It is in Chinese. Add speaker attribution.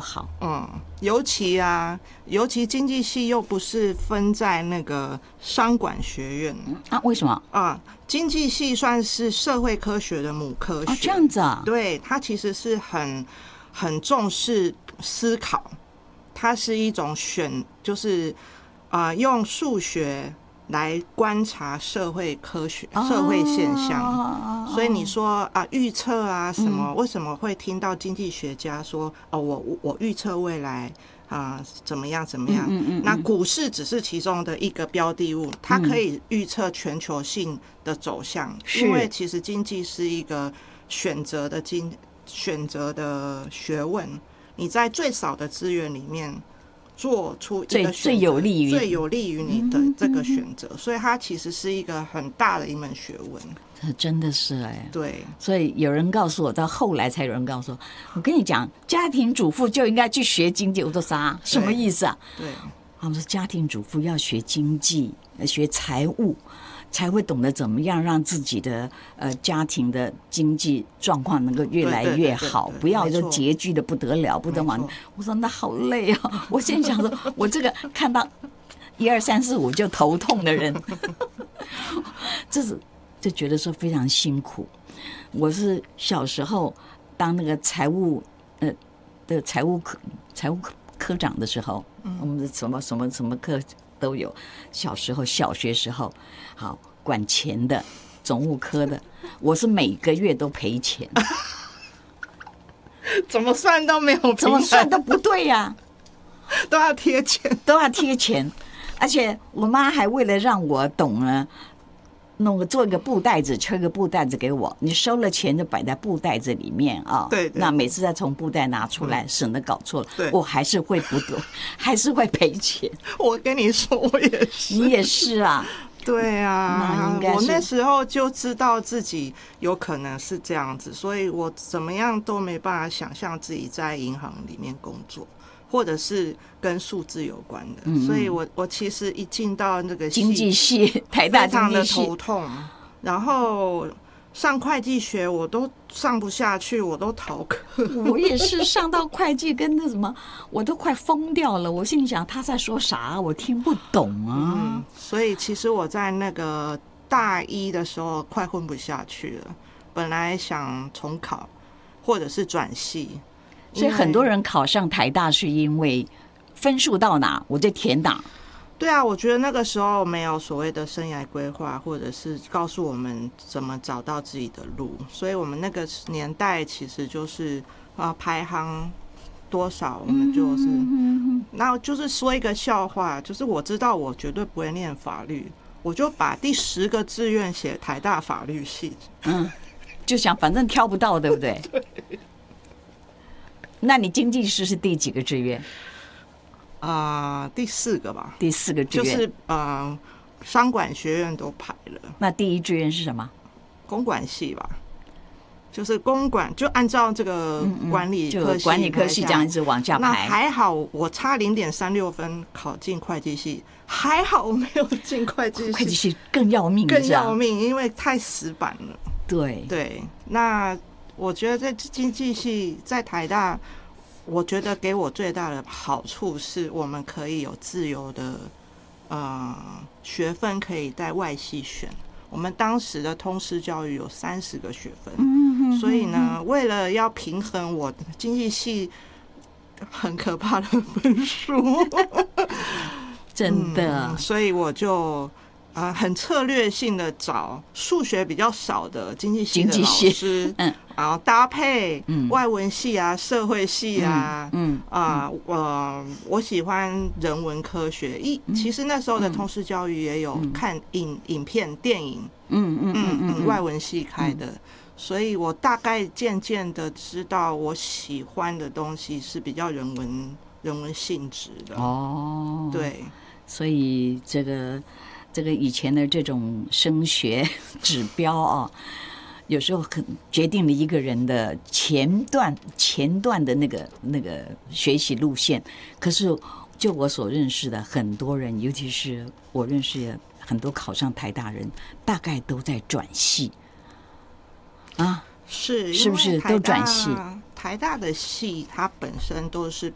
Speaker 1: 好。
Speaker 2: 尤其经济系又不是分在那个商管学院
Speaker 1: 啊？为什么
Speaker 2: 啊？经济系算是社会科学的母科学，
Speaker 1: 这样子啊？
Speaker 2: 对，它其实是很重视思考，它是一种就是用数学来观察社会科学、社会现象。所以你说预测什么？为什么会听到经济学家说我预测未来怎么样怎么样？那股市只是其中的一个标的物，它可以预测全球性的走向，因为其实经济是一个选择的学问。你在最少的资源里面做出一个
Speaker 1: 最有利
Speaker 2: 于你的这个选择，所以它其实是一个很大的一门学问。
Speaker 1: 真的是
Speaker 2: 对，
Speaker 1: 所以有人告诉我，到后来才有人告诉我跟你讲，家庭主妇就应该去学经济。我说啥？什么意思啊？
Speaker 2: 对，
Speaker 1: 他们说家庭主妇要学经济，学财务，才会懂得怎么样让自己的家庭的经济状况能够越来越好，不要就拮据的不得了，不得往。我说那好累啊！我现在想说，我这个看到1、2、3、4、5就头痛的人，就觉得说非常辛苦。我是小时候当那个财务科长的时候，我们的什么课都有。小学时候，好管钱的总务科的，我是每个月都赔钱，
Speaker 2: 怎么算都没有平衡，
Speaker 1: 怎么算都不对呀，
Speaker 2: 都要贴钱，
Speaker 1: 而且我妈还为了让我懂了。做一个布袋子，缺个布袋子给我，你收了钱就摆在布袋子里面啊。
Speaker 2: 对，
Speaker 1: 那每次再从布袋拿出来，省得搞错了。我还是会不懂，还是会赔钱。
Speaker 2: 我跟你说，我也是。
Speaker 1: 你也是啊？
Speaker 2: 对啊，
Speaker 1: 应该
Speaker 2: 我那时候就知道自己有可能是这样子，所以我怎么样都没办法想象自己在银行里面工作。或者是跟数字有关的，所以我其实一进到那个
Speaker 1: 经济系，台大经济系，
Speaker 2: 非常的头痛。然后上会计学我都上不下去，我都逃课。
Speaker 1: 我也是上到会计跟那什么，我都快疯掉了。我心里想他在说啥，我听不懂啊。
Speaker 2: 所以其实我在那个大一的时候快混不下去了，本来想重考或者是转系。
Speaker 1: 所以很多人考上台大是因为分数到哪我就填哪。
Speaker 2: 对啊，我觉得那个时候没有所谓的生涯规划，或者是告诉我们怎么找到自己的路，所以我们那个年代其实就是排行多少我们就是那就是说一个笑话，就是我知道我绝对不会念法律，我就把第10个志愿写台大法律系。
Speaker 1: 就想反正挑不到，对不对？
Speaker 2: 对。
Speaker 1: 那你经济师是第几个志愿？
Speaker 2: 第4个吧。
Speaker 1: 第4个志愿
Speaker 2: 就是商管学院都排了。
Speaker 1: 那第1志愿是什么？
Speaker 2: 公管系吧，就是公管，就按照这个管理科系，
Speaker 1: 管理科系这样一直往下排。
Speaker 2: 那还好，我差0.36分考进会计系，还好我没有进会计系。
Speaker 1: 会计系更要命，
Speaker 2: 更要命，因为太死板了。
Speaker 1: 对，
Speaker 2: 那我觉得在经济系在台大，我觉得给我最大的好处是我们可以有自由的学分可以在外系选。我们当时的通识教育有30个学分，所以呢，为了要平衡我经济系很可怕的分数，
Speaker 1: 真的，
Speaker 2: 所以我就很策略性的找数学比较少的经济系的老师，然后搭配外文系啊、社会系啊，我喜欢人文科学。其实那时候的通识教育也有看影片、电影，外文系开的，所以我大概渐渐的知道我喜欢的东西是比较人文性质的。对，
Speaker 1: 所以这个以前的这种升学指标有时候决定了一个人的前段的那个学习路线。可是就我所认识的很多人，尤其是我认识的很多考上台大人，大概都在转系
Speaker 2: 是
Speaker 1: 不是都转系？
Speaker 2: 台大的系它本身都是